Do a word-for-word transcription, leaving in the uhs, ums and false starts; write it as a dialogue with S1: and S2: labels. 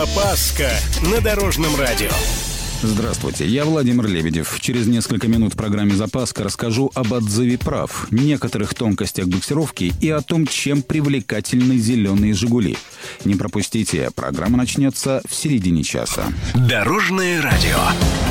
S1: Запаска на Дорожном радио.
S2: Здравствуйте, я Владимир Лебедев. Через несколько минут в программе «Запаска» расскажу об отзыве прав, некоторых тонкостях буксировки и о том, чем привлекательны зеленые «Жигули». Не пропустите, программа начнется в середине часа.
S1: Дорожное радио.